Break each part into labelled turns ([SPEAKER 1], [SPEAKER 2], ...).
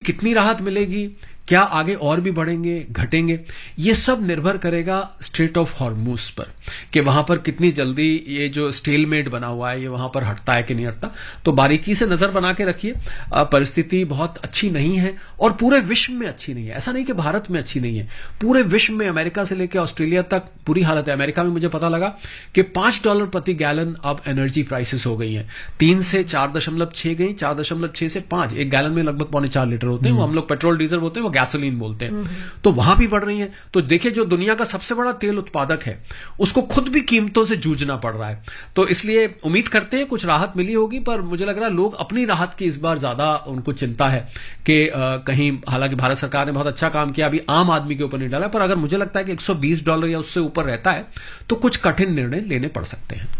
[SPEAKER 1] कितनी राहत मिलेगी, क्या आगे और भी बढ़ेंगे घटेंगे, ये सब निर्भर करेगा स्ट्रेट ऑफ हॉर्मुज पर कि वहां पर कितनी जल्दी ये जो स्टेलमेट बना हुआ है ये वहां पर हटता है कि नहीं हटता। तो बारीकी से नजर बना के रखिए। परिस्थिति बहुत अच्छी नहीं है और पूरे विश्व में अच्छी नहीं है। ऐसा नहीं कि भारत में अच्छी नहीं है, पूरे विश्व में अमेरिका से लेकर ऑस्ट्रेलिया तक बुरी हालत है। अमेरिका में मुझे पता लगा कि $5 प्रति गैलन अब एनर्जी प्राइसेस हो गई हैं। 3 से 4.6 गई, 4.6 से 5। एक गैलन में लगभग 4.25 लीटर होते हैं, वो हम लोग पेट्रोल डीजल बोलते हैं, वो गैसोलीन बोलते हैं। तो वहां भी बढ़ रही है। तो देखिए जो दुनिया का सबसे बड़ा तेल उत्पादक है उसको खुद भी कीमतों से जूझना पड़ रहा है। तो इसलिए उम्मीद करते हैं कुछ राहत मिली होगी, पर मुझे लग रहा है लोग अपनी राहत की इस बार ज्यादा उनको चिंता है कि कहीं, हालांकि भारत सरकार ने बहुत अच्छा काम किया, अभी आम आदमी के ऊपर नहीं डाला, पर अगर मुझे लगता है कि $120 या उससे ऊपर रहता है तो कुछ कठिन निर्णय लेने पड़ सकते हैं।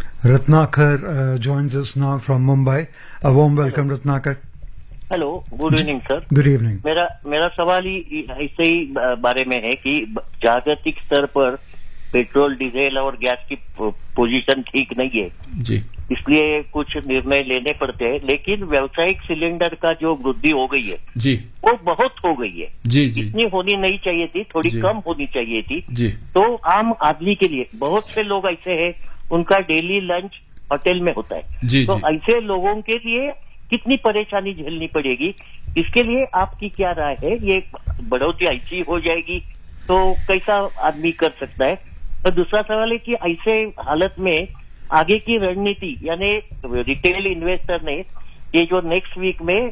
[SPEAKER 2] Ratnakar joins us now from Mumbai. A warm welcome, Ratnakar.
[SPEAKER 3] Hello, good evening sir.
[SPEAKER 2] Good evening.
[SPEAKER 3] मेरा सवाल ही ऐसे ही बारे में है कि जागतिक स्तर पर पेट्रोल, डीजल और गैस की पोजीशन ठीक नहीं है
[SPEAKER 1] जी,
[SPEAKER 3] इसलिए कुछ निर्णय लेने पड़ते हैं। लेकिन व्यावसायिक सिलेंडर का जो वृद्धि हो गई है
[SPEAKER 1] जी,
[SPEAKER 3] वो बहुत हो गई है
[SPEAKER 1] जी जी,
[SPEAKER 3] इतनी होनी नहीं चाहिए थी, थोड़ी
[SPEAKER 1] जी,
[SPEAKER 3] कम होनी चाहिए थी
[SPEAKER 1] जी।
[SPEAKER 3] तो आम आदमी के लिए बहुत से लोग ऐसे हैं उनका डेली लंच होटल में होता है
[SPEAKER 1] जी,
[SPEAKER 3] तो
[SPEAKER 1] जी।
[SPEAKER 3] ऐसे लोगों के लिए कितनी परेशानी झेलनी पड़ेगी, इसके लिए आपकी क्या राय है? ये बढ़ोतरी ऐसी हो जाएगी तो कैसा आदमी कर सकता है? और दूसरा सवाल है कि ऐसे हालत में आगे की रणनीति, यानी रिटेल इन्वेस्टर ने ये जो नेक्स्ट वीक में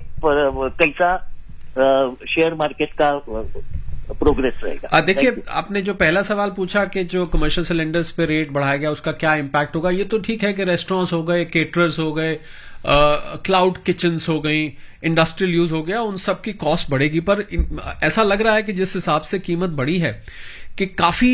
[SPEAKER 3] कैसा शेयर मार्केट का प्रोग्रेस रहेगा?
[SPEAKER 1] देखिए, आपने जो पहला सवाल पूछा कि जो कमर्शियल सिलेंडर्स पे रेट बढ़ाया गया उसका क्या इम्पैक्ट होगा, ये तो ठीक है कि रेस्टोरेंट्स हो गए, केटरर्स हो गए, क्लाउड किचन्स हो गई, इंडस्ट्रियल यूज हो गया, उन सब की कॉस्ट बढ़ेगी। पर ऐसा लग रहा है कि जिस हिसाब से कीमत बढ़ी है कि काफी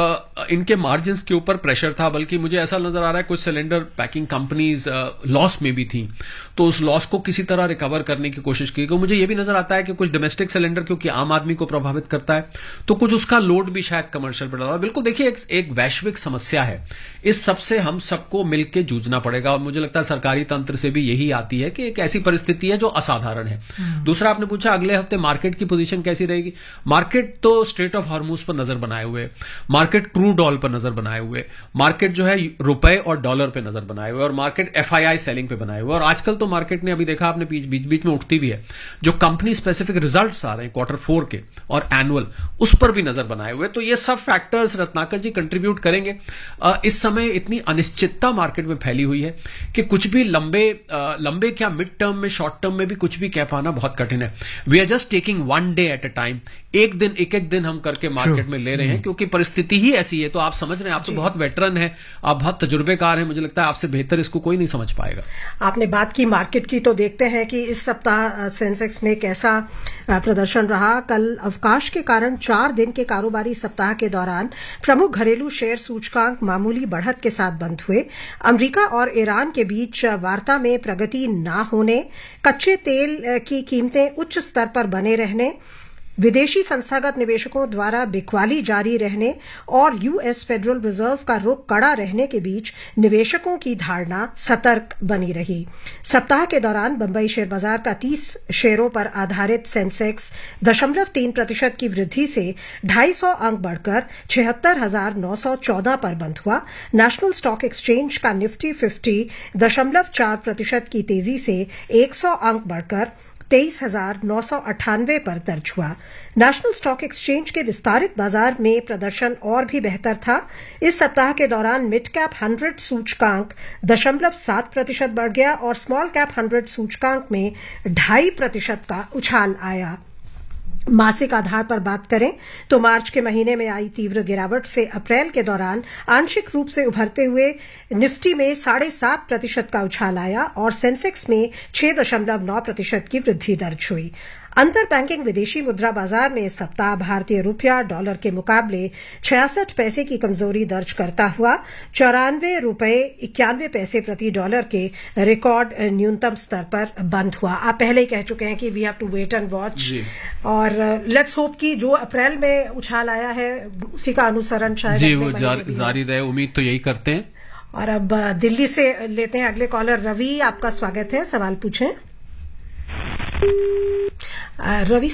[SPEAKER 1] इनके मार्जिन्स के ऊपर प्रेशर था, बल्कि मुझे ऐसा नजर आ रहा है कुछ सिलेंडर पैकिंग कंपनीज लॉस में भी थी, तो उस लॉस को किसी तरह रिकवर करने की कोशिश की गई। मुझे यह भी नजर आता है कि कुछ डोमेस्टिक सिलेंडर, क्योंकि आम आदमी को प्रभावित करता है, तो कुछ उसका लोड भी शायद कमर्शियल पर डाला। बिल्कुल, देखिए एक वैश्विक समस्या है, इस सबसे हम सबको मिलकर जूझना पड़ेगा और मुझे लगता है सरकारी तंत्र से भी यही आती है कि एक ऐसी परिस्थिति है जो असाधारण है। दूसरा, आपने पूछा अगले हफ्ते मार्केट की पोजीशन कैसी रहेगी। मार्केट तो स्ट्रेट ऑफ हॉर्मुज पर नजर बनाए हुए, मार्केट क्रूड ऑयल पर नजर बनाए हुए, मार्केट जो है रुपए और डॉलर पे नजर बनाए हुए, और मार्केट एफआईआई सेलिंग पे बनाए हुए। और आजकल तो मार्केट ने, अभी देखा आपने, बीच बीच में उठती भी है, जो कंपनी स्पेसिफिक रिजल्ट्स आ रहे हैं Q4 के और एनुअल, उस पर भी नजर बनाए हुए। तो ये सब फैक्टर्स रत्नाकर जी कंट्रीब्यूट करेंगे। इस समय इतनी अनिश्चितता मार्केट में फैली हुई है कि कुछ भी लंबे क्या, मिड टर्म में, शॉर्ट टर्म में भी कुछ भी कह पाना बहुत कठिन है। We are just taking one day at a time, एक दिन हम करके मार्केट में ले रहे हैं, क्योंकि परिस्थिति ही ऐसी है। तो आप समझ रहे हैं, आप तो बहुत वेटरन है, आप बहुत तजुर्बेकार हैं, मुझे लगता है आपसे बेहतर इसको कोई नहीं समझ पाएगा।
[SPEAKER 4] आपने बात की मार्केट की, तो देखते हैं कि इस सप्ताह सेंसेक्स में कैसा प्रदर्शन रहा। कल अवकाश के कारण 4 दिन के कारोबारी सप्ताह के दौरान प्रमुख घरेलू शेयर सूचकांक मामूली बढ़त के साथ बंद हुए। अमेरिका और ईरान के बीच वार्ता में प्रगति न होने, कच्चे तेल की कीमतें उच्च स्तर पर बने रहने, विदेशी संस्थागत निवेशकों द्वारा बिकवाली जारी रहने और यूएस फेडरल रिजर्व का रुख कड़ा रहने के बीच निवेशकों की धारणा सतर्क बनी रही। सप्ताह के दौरान बंबई शेयर बाजार का 30 शेयरों पर आधारित सेंसेक्स 0.3% की वृद्धि से 250 अंक बढ़कर 76,914 पर बंद हुआ। नेशनल स्टॉक एक्सचेंज का निफ्टी 50 0.4% की तेजी से 100 अंक बढ़कर 23,998 पर दर्ज हुआ। नेशनल स्टॉक एक्सचेंज के विस्तारित बाजार में प्रदर्शन और भी बेहतर था। इस सप्ताह के दौरान मिड कैप 100 सूचकांक 0.7% बढ़ गया और स्मॉल कैप 100 सूचकांक में 2.5% का उछाल आया। मासिक आधार पर बात करें तो मार्च के महीने में आई तीव्र गिरावट से अप्रैल के दौरान आंशिक रूप से उभरते हुए निफ्टी में 7.5% का उछाल आया और सेंसेक्स में 6.9% की वृद्धि दर्ज हुई। अंतर बैंकिंग विदेशी मुद्रा बाजार में इस सप्ताह भारतीय रुपया डॉलर के मुकाबले 66 पैसे की कमजोरी दर्ज करता हुआ 94 रुपए 91 पैसे प्रति डॉलर के रिकॉर्ड न्यूनतम स्तर पर बंद हुआ। आप पहले ही कह चुके हैं कि we have to wait and watch, और लेट्स होप कि जो अप्रैल में उछाल आया है उसी का अनुसरण शायद
[SPEAKER 1] जी वो जारी रहे, उम्मीद तो यही करते हैं।
[SPEAKER 4] और अब दिल्ली से लेते हैं अगले कॉलर। रवि, आपका स्वागत है, सवाल पूछें। रवि